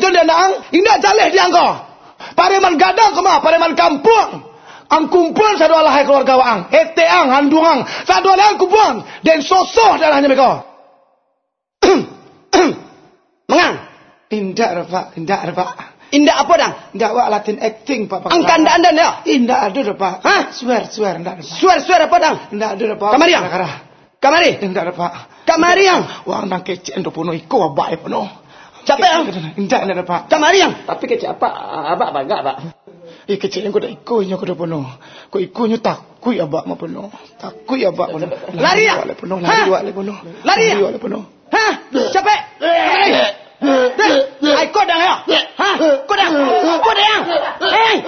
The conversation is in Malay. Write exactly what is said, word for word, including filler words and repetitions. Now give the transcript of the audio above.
Dia dia nang, indah jaleh dia engkau. Pareman gadang kemah, pareman kampung. Ang kumpul sadua lahai keluarga waang. Eteang, handungang, sadua lahai kumpul. Dan sosoh dalahnya mereka. Mengang? Indah Pak, indah Pak. Indah apa dang? Indah wak Latin acting Pak. Ang kanda anda ya? Indah ada Pak. Hah? Swear, swear, indah Pak. Swear, swear apa dang? Indah ada Pak. Kamari yang? Kamari? Indah Pak. Kamari yang? Wang nang kece endo puno iko abai puno. Siapa yang? Indah indah Pak. Kamari yang? Tapi kecil apa? Abak apa enggak, Pak? Eh kece yang kuda iko nya kuda puno. Ko iko nya takui abak ma puno. Takui abak puno. Lari ya? Lari puno, lari wale puno. Lari ya? Wale puno. Hah? Siapa?